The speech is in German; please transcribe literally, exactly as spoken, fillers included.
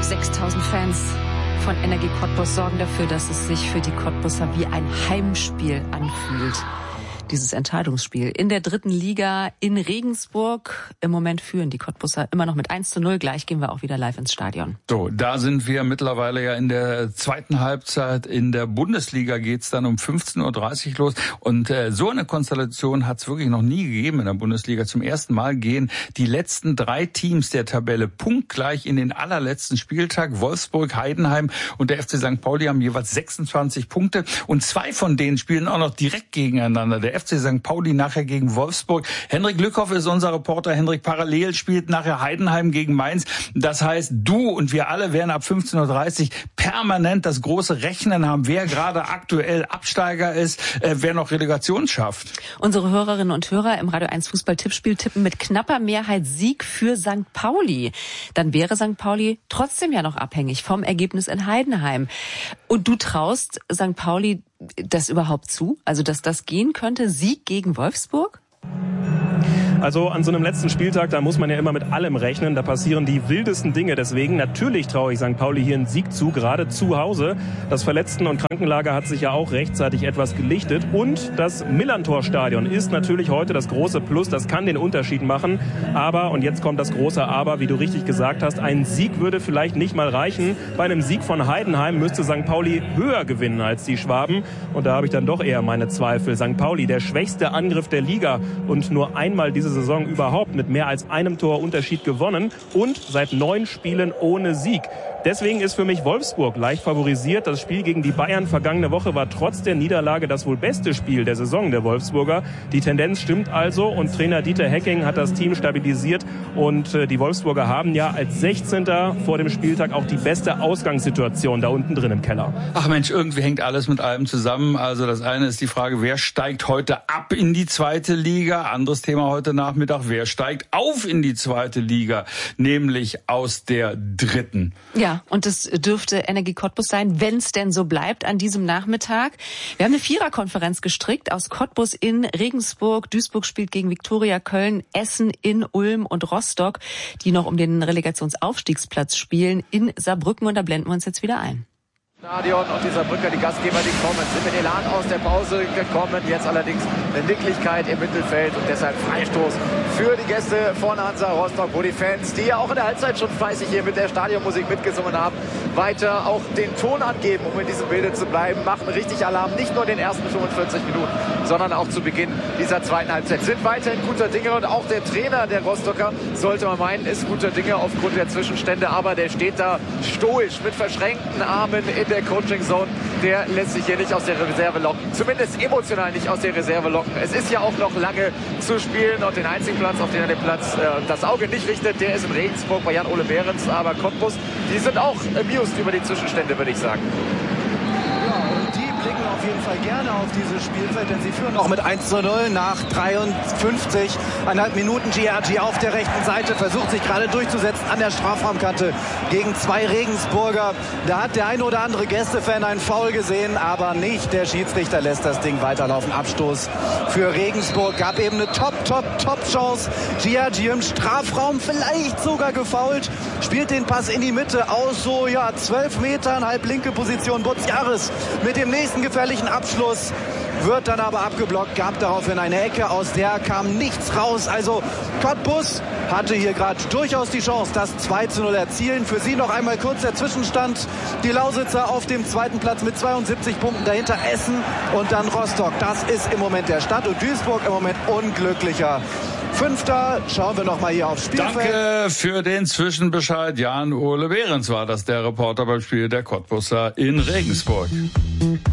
sechstausend Fans von Energie Cottbus sorgen dafür, dass es sich für die Cottbusser wie ein Heimspiel anfühlt. Dieses Entscheidungsspiel in der dritten Liga in Regensburg. Im Moment führen die Cottbusser immer noch mit eins zu null. Gleich gehen wir auch wieder live ins Stadion. So, da sind wir mittlerweile ja in der zweiten Halbzeit. In der Bundesliga geht's dann um fünfzehn Uhr dreißig los. Und äh, so eine Konstellation hat's wirklich noch nie gegeben in der Bundesliga. Zum ersten Mal gehen die letzten drei Teams der Tabelle punktgleich in den allerletzten Spieltag. Wolfsburg, Heidenheim und der F C Sankt Pauli haben jeweils sechsundzwanzig Punkte. Und zwei von denen spielen auch noch direkt gegeneinander. Der F C Sankt Pauli nachher gegen Wolfsburg. Henrik Lückhoff ist unser Reporter. Henrik, parallel spielt nachher Heidenheim gegen Mainz. Das heißt, du und wir alle werden ab fünfzehn Uhr dreißig permanent das große Rechnen haben, wer gerade aktuell Absteiger ist, äh, wer noch Relegation schafft. Unsere Hörerinnen und Hörer im Radio eins Fußball-Tippspiel tippen mit knapper Mehrheit Sieg für Sankt Pauli. Dann wäre Sankt Pauli trotzdem ja noch abhängig vom Ergebnis in Heidenheim. Und du traust Sankt Pauli das überhaupt zu? Also, dass das gehen könnte? Sieg gegen Wolfsburg? Also an so einem letzten Spieltag, da muss man ja immer mit allem rechnen. Da passieren die wildesten Dinge. Deswegen natürlich traue ich Sankt Pauli hier einen Sieg zu, gerade zu Hause. Das Verletzten- und Krankenlager hat sich ja auch rechtzeitig etwas gelichtet. Und das Millerntor-Stadion ist natürlich heute das große Plus. Das kann den Unterschied machen. Aber, und jetzt kommt das große Aber, wie du richtig gesagt hast, ein Sieg würde vielleicht nicht mal reichen. Bei einem Sieg von Heidenheim müsste Sankt Pauli höher gewinnen als die Schwaben. Und da habe ich dann doch eher meine Zweifel. Sankt Pauli, der schwächste Angriff der Liga und nur einmal diese Saison überhaupt mit mehr als einem Tor Unterschied gewonnen und seit neun Spielen ohne Sieg. Deswegen ist für mich Wolfsburg leicht favorisiert. Das Spiel gegen die Bayern vergangene Woche war trotz der Niederlage das wohl beste Spiel der Saison der Wolfsburger. Die Tendenz stimmt also und Trainer Dieter Hecking hat das Team stabilisiert und die Wolfsburger haben ja als sechzehnter vor dem Spieltag auch die beste Ausgangssituation da unten drin im Keller. Ach Mensch, irgendwie hängt alles mit allem zusammen. Also das eine ist die Frage, wer steigt heute ab in die zweite Liga? Anderes Thema heute Nachmittag, wer steigt auf in die zweite Liga? Nämlich aus der dritten. Ja. Und das dürfte Energie Cottbus sein, wenn es denn so bleibt an diesem Nachmittag. Wir haben eine Viererkonferenz gestrickt aus Cottbus in Regensburg. Duisburg spielt gegen Viktoria Köln, Essen in Ulm und Rostock, die noch um den Relegationsaufstiegsplatz spielen in Saarbrücken. Und da blenden wir uns jetzt wieder ein. Stadion und die Saarbrücker, die Gastgeber, die kommen, sind mit Elan aus der Pause gekommen, jetzt allerdings eine Nicklichkeit im Mittelfeld und deshalb Freistoß für die Gäste von Hansa Rostock, wo die Fans, die ja auch in der Halbzeit schon fleißig hier mit der Stadionmusik mitgesungen haben, weiter auch den Ton angeben, um in diesem Bilde zu bleiben, machen richtig Alarm, nicht nur in den ersten fünfundvierzig Minuten, sondern auch zu Beginn dieser zweiten Halbzeit. Sind weiterhin guter Dinge und auch der Trainer der Rostocker, sollte man meinen, ist guter Dinge aufgrund der Zwischenstände, aber der steht da stoisch mit verschränkten Armen in der Coaching-Zone, der lässt sich hier nicht aus der Reserve locken. Zumindest emotional nicht aus der Reserve locken. Es ist ja auch noch lange zu spielen und den einzigen Platz, auf den er den Platz, äh, das Auge nicht richtet, der ist in Regensburg bei Jan-Ole Behrens. Aber Cottbus, die sind auch amused über die Zwischenstände, würde ich sagen. Blicken auf jeden Fall gerne auf dieses Spielfeld, denn sie führen noch mit eins zu null nach dreiundfünfzig Komma fünf Minuten. G R G auf der rechten Seite versucht sich gerade durchzusetzen an der Strafraumkante gegen zwei Regensburger. Da hat der eine oder andere Gästefan einen Foul gesehen, aber nicht. Der Schiedsrichter lässt das Ding weiterlaufen. Abstoß für Regensburg. Gab eben eine top, top, top Chance. G R G im Strafraum, vielleicht sogar gefoult. Spielt den Pass in die Mitte aus so, ja, zwölf Metern, halb linke Position. Butz-Jahres mit dem nächsten gefährlichen Abschluss, wird dann aber abgeblockt, gab daraufhin eine Ecke, aus der kam nichts raus. Also Cottbus hatte hier gerade durchaus die Chance, das zwei zu null erzielen. Für sie noch einmal kurz der Zwischenstand. Die Lausitzer auf dem zweiten Platz mit zweiundsiebzig Punkten, dahinter Essen und dann Rostock. Das ist im Moment der Stand und Duisburg im Moment unglücklicher Fünfter. Schauen wir noch mal hier aufs Spielfeld. Danke für den Zwischenbescheid. Jan-Ole Behrens war das, der Reporter beim Spiel der Cottbusser in Regensburg.